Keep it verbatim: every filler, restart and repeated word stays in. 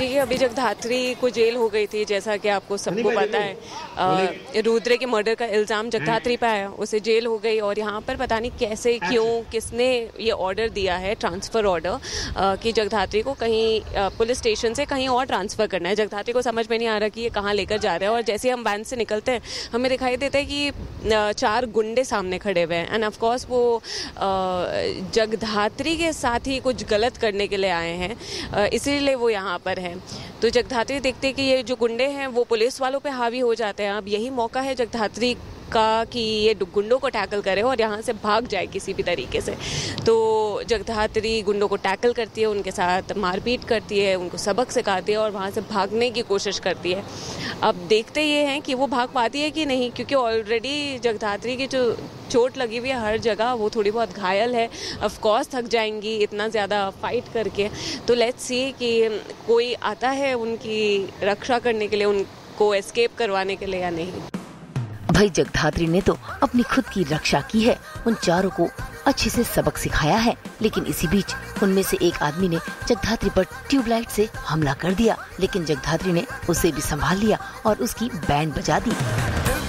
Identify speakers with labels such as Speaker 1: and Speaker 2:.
Speaker 1: जी, अभी जगधात्री को जेल हो गई थी, जैसा कि आपको सबको पता है। रुद्र के मर्डर का इल्ज़ाम जगधात्री पे आया, उसे जेल हो गई। और यहाँ पर पता नहीं कैसे, क्यों, किसने ये ऑर्डर दिया है, ट्रांसफ़र ऑर्डर, कि जगधात्री को कहीं पुलिस स्टेशन से कहीं और ट्रांसफ़र करना है। जगधात्री को समझ में नहीं आ रहा कि ये कहाँ लेकर जा रहे हैं। और जैसे हम वैन से निकलते हैं, हमें दिखाई देता है कि चार गुंडे सामने खड़े हुए हैं। एंड ऑफ कोर्स वो जगधात्री के साथ ही कुछ गलत करने के लिए आए हैं, इसीलिए वो यहाँ पर है। तो जगधात्री देखते हैं कि ये जो गुंडे हैं वो पुलिस वालों पे हावी हो जाते हैं। अब यही मौका है जगधात्री का कि ये गुंडों को टैकल करे और यहाँ से भाग जाए किसी भी तरीके से। तो जगधात्री गुंडों को टैकल करती है, उनके साथ मारपीट करती है, उनको सबक सिखाती है और वहाँ से भागने की कोशिश करती है। अब देखते ये हैं कि वो भाग पाती है कि नहीं, क्योंकि ऑलरेडी जगधात्री की जो चोट लगी हुई है हर जगह, वो थोड़ी बहुत घायल है। ऑफ कोर्स थक जाएंगी इतना ज़्यादा फाइट करके। तो लेट्स सी कि कोई आता है उनकी रक्षा करने के लिए, उनको एस्केप करवाने के लिए या नहीं।
Speaker 2: भाई जगधात्री ने तो अपनी खुद की रक्षा की है, उन चारों को अच्छे से सबक सिखाया है। लेकिन इसी बीच उनमें से एक आदमी ने जगधात्री पर ट्यूबलाइट से हमला कर दिया, लेकिन जगधात्री ने उसे भी संभाल लिया और उसकी बैंड बजा दी।